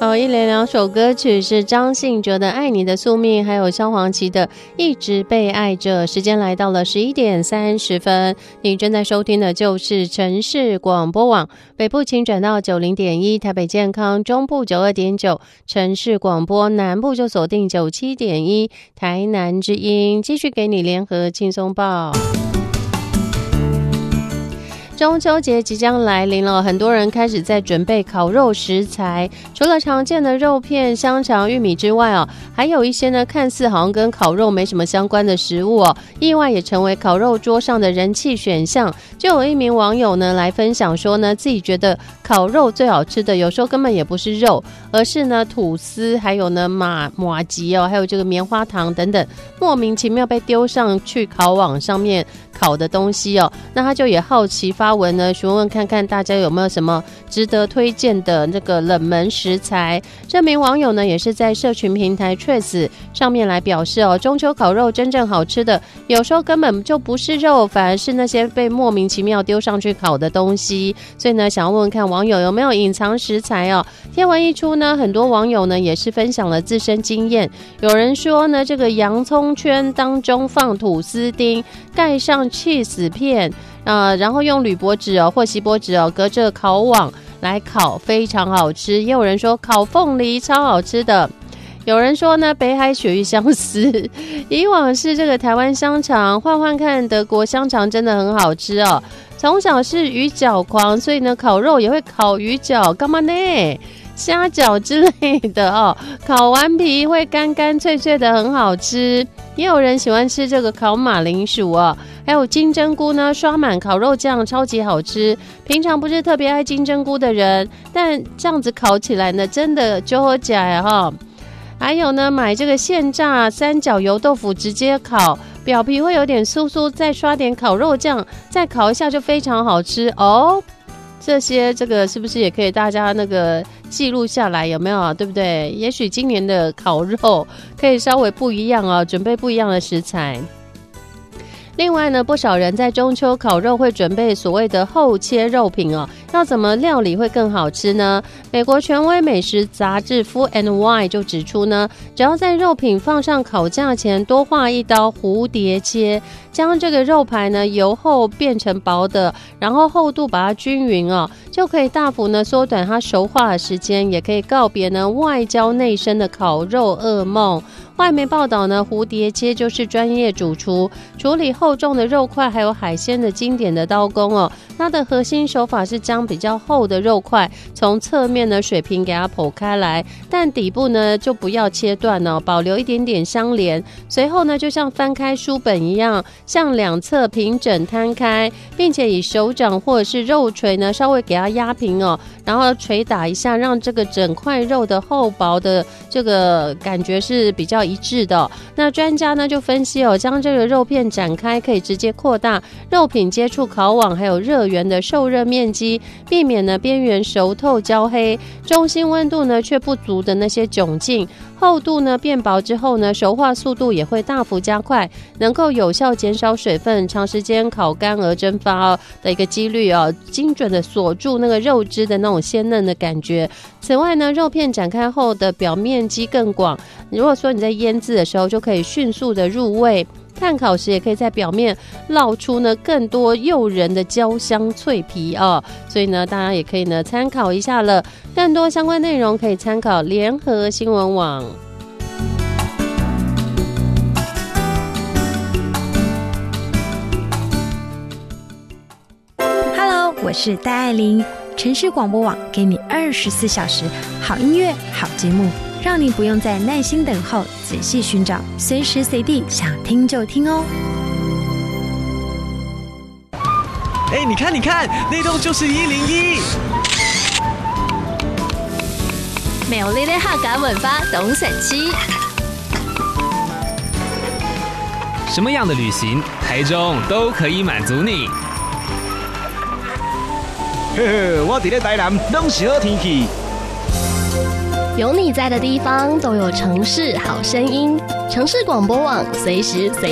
好，一连两首歌曲是张信哲的《爱你的宿命》，还有萧煌奇的《一直被爱着》。时间来到了11点30分，你正在收听的就是城市广播网，北部请转到90.1，台北健康，中部92.9，城市广播，南部就锁定97.1，台南之音。继续给你联合轻松报。中秋节即将来临了，很多人开始在准备烤肉食材。除了常见的肉片、香肠、玉米之外还有一些呢看似好像跟烤肉没什么相关的食物意外也成为烤肉桌上的人气选项。就有一名网友呢来分享说呢，自己觉得烤肉最好吃的，有时候根本也不是肉，而是呢吐司，还有呢麻糬还有这个棉花糖等等，莫名其妙被丢上去烤网上面烤的东西那他就也好奇发文呢，询问看看大家有没有什么值得推荐的那个冷门食材。这名网友呢也是在社群平台 Threads 上面来表示中秋烤肉真正好吃的，有时候根本就不是肉，反而是那些被莫名其妙丢上去烤的东西。所以呢，想要问问看网友有没有隐藏食材贴文一出呢，很多网友呢也是分享了自身经验。有人说呢，这个洋葱圈当中放吐司丁，盖上cheese片然后用铝箔纸或锡箔纸隔着烤网来烤，非常好吃。也有人说烤凤梨超好吃的。有人说呢，北海鳕鱼香丝以往是这个台湾香肠，换换看德国香肠真的很好吃从小是鱼饺狂，所以呢烤肉也会烤鱼饺，干嘛呢？虾饺之类的烤完皮会干干脆脆的，很好吃。也有人喜欢吃这个烤马铃薯还有金针菇呢，刷满烤肉酱，超级好吃。平常不是特别爱金针菇的人，但这样子烤起来呢，真的就好吃还有呢，买这个现炸三角油豆腐直接烤，表皮会有点酥酥，再刷点烤肉酱，再烤一下就非常好吃这个是不是也可以大家那个记录下来，有没有对不对？也许今年的烤肉可以稍微不一样准备不一样的食材。另外呢，不少人在中秋烤肉会准备所谓的后切肉品要怎么料理会更好吃呢？美国权威美食杂志 Food and Wine 就指出呢，只要在肉品放上烤架前多画一刀蝴蝶切，将这个肉排呢由厚变成薄的，然后厚度把它均匀就可以大幅呢缩短它熟化的时间，也可以告别呢外焦内生的烤肉噩梦。外媒报道呢，蝴蝶切就是专业主厨处理厚重的肉块还有海鲜的经典的刀工它的核心手法是将比较厚的肉块从侧面呢水平给它剖开来，但底部呢就不要切断保留一点点相连。随后呢就像翻开书本一样，向两侧平整摊开，并且以手掌或者是肉锤呢稍微给它压平然后捶打一下，让这个整块肉的厚薄的这个感觉是比较一致的那专家呢就分析将这个肉片展开可以直接扩大肉品接触烤网还有热源的受热面积，避免呢边缘熟透焦黑，中心温度呢却不足的那些窘境。厚度呢变薄之后呢，熟化速度也会大幅加快，能够有效减少水分，长时间烤干而蒸发的一个几率精准的锁住那个肉汁的那种鲜嫩的感觉。此外呢，肉片展开后的表面积更广，如果说你在腌制的时候就可以迅速的入味，炭烤时也可以在表面烙出呢更多诱人的焦香脆皮所以呢大家也可以呢参考一下了。更多相关内容可以参考联合新闻网。 Hello， 我是戴爱玲，城市广播网给你24小时好音乐、好节目，让你不用再耐心等候，仔细寻找，随时随地想听就听哦。 你看，那栋就是101。 美丽的客家文化懂神奇。 什么样的旅行，台中都可以满足你。 嘿嘿，我伫咧台南拢是好天气。 有你在的地方都有城市好声音，城市广播网随时随